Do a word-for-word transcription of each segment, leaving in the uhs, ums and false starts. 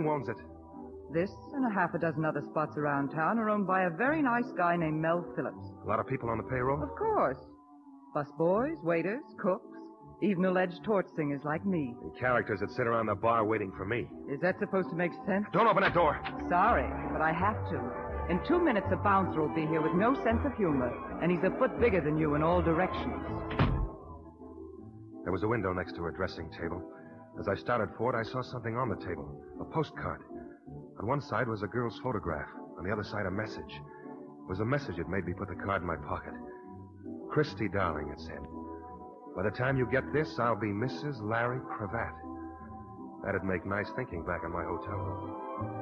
owns it? This and a half a dozen other spots around town are owned by a very nice guy named Mel Phillips. A lot of people on the payroll? Of course. Busboys, waiters, cooks, even alleged torch singers like me. And characters that sit around the bar waiting for me. Is that supposed to make sense? Don't open that door. Sorry, but I have to. In two minutes, a bouncer will be here with no sense of humor, and he's a foot bigger than you in all directions. There was a window next to her dressing table. As I started for it, I saw something on the table. A postcard. On one side was a girl's photograph. On the other side, a message. It was a message that made me put the card in my pocket. Christy, darling, it said. By the time you get this, I'll be Missus Larry Cravat. That'd make nice thinking back in my hotel room.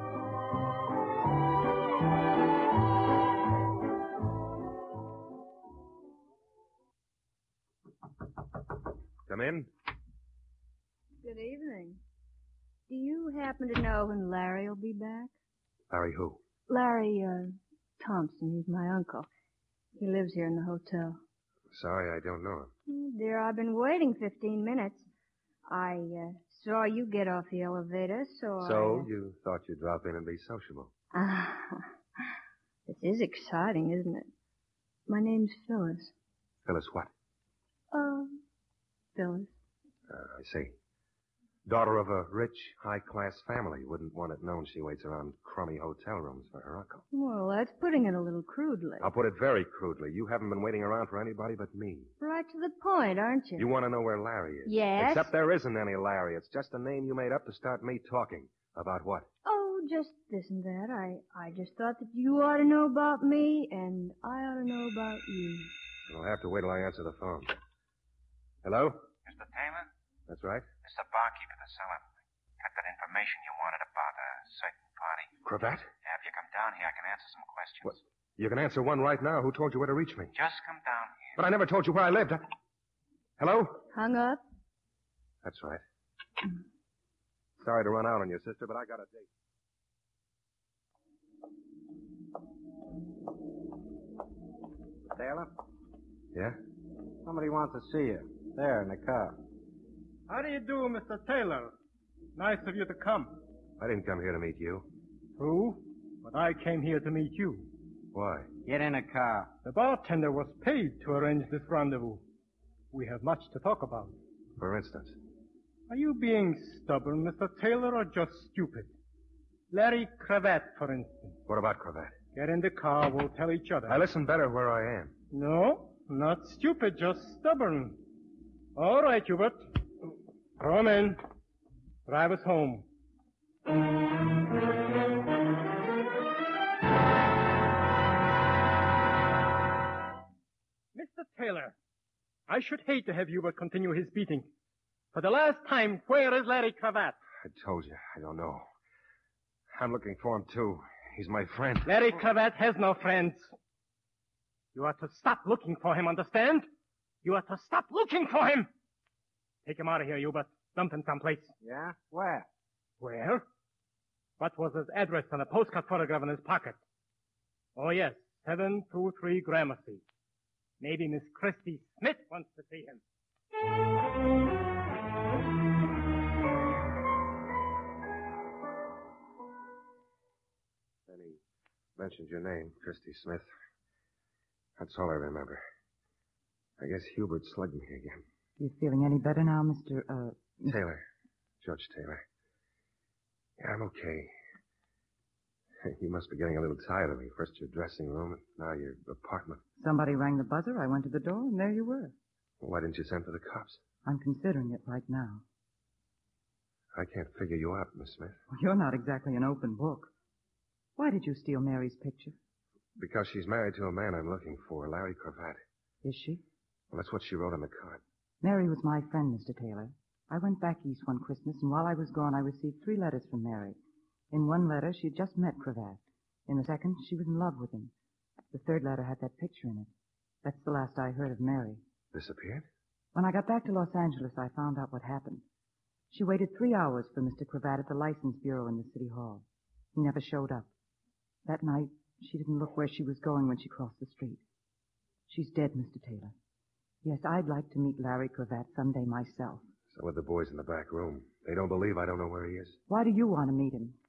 Come in. Good evening. Do you happen to know when Larry will be back? Larry who? Larry, uh, Thompson. He's my uncle. He lives here in the hotel. Sorry, I don't know him. Oh, dear, I've been waiting fifteen minutes. I, uh, saw you get off the elevator, so So, I... you thought you'd drop in and be sociable. Ah, this is exciting, isn't it? My name's Phyllis. Phyllis what? Oh, Phyllis. Uh, I see. Daughter of a rich, high-class family. Wouldn't want it known she waits around crummy hotel rooms for her uncle. Well, that's putting it a little crudely. I'll put it very crudely. You haven't been waiting around for anybody but me. Right to the point, aren't you? You want to know where Larry is? Yes. Except there isn't any Larry. It's just a name you made up to start me talking. About what? Oh, just this and that. I, I just thought that you ought to know about me, and I ought to know about you. I'll have to wait till I answer the phone. Hello? Mister Taylor? That's right. It's the barkeeper, the cellar. Got that information you wanted about a certain party. Cravat? Yeah, if you come down here, I can answer some questions. What? You can answer one right now. Who told you where to reach me? Just come down here. But I never told you where I lived. I... Hello? Hung up? That's right. Sorry to run out on you, sister, but I got a date. Taylor? Yeah? Somebody wants to see you. There, in the car. How do you do, Mister Taylor? Nice of you to come. I didn't come here to meet you. True, but I came here to meet you. Why? Get in the car. The bartender was paid to arrange this rendezvous. We have much to talk about. For instance? Are you being stubborn, Mister Taylor, or just stupid? Larry Cravat, for instance. What about Cravat? Get in the car, we'll tell each other. I listen better where I am. No, not stupid, just stubborn. All right, Hubert. Come in. Drive us home. Mister Taylor, I should hate to have Hubert continue his beating. For the last time, where is Larry Cravat? I told you, I don't know. I'm looking for him, too. He's my friend. Larry Cravat has no friends. You are to stop looking for him, understand? You are to stop looking for him. Take him out of here, Hubert. Dump him someplace. Yeah? Where? Where? What was his address on a postcard photograph in his pocket? Oh, yes, seven two three Gramercy. Maybe Miss Christy Smith wants to see him. Then he mentioned your name, Christy Smith. That's all I remember. I guess Hubert slugged me again. You feeling any better now, Mister Uh... Taylor. Judge Taylor. Yeah, I'm okay. You must be getting a little tired of me. First your dressing room, and now your apartment. Somebody rang the buzzer, I went to the door, and there you were. Well, why didn't you send for the cops? I'm considering it right now. I can't figure you out, Miss Smith. Well, you're not exactly an open book. Why did you steal Mary's picture? Because she's married to a man I'm looking for, Larry Cravat. Is she? Well, that's what she wrote on the card. Mary was my friend, Mister Taylor. I went back east one Christmas, and while I was gone, I received three letters from Mary. In one letter, she had just met Cravat. In the second, she was in love with him. The third letter had that picture in it. That's the last I heard of Mary. Disappeared? When I got back to Los Angeles, I found out what happened. She waited three hours for Mister Cravat at the license bureau in the city hall. He never showed up. That night, she didn't look where she was going when she crossed the street. She's dead, Mister Taylor. Yes, I'd like to meet Larry Cravat someday myself. So with the boys in the back room. They don't believe I don't know where he is. Why do you want to meet him?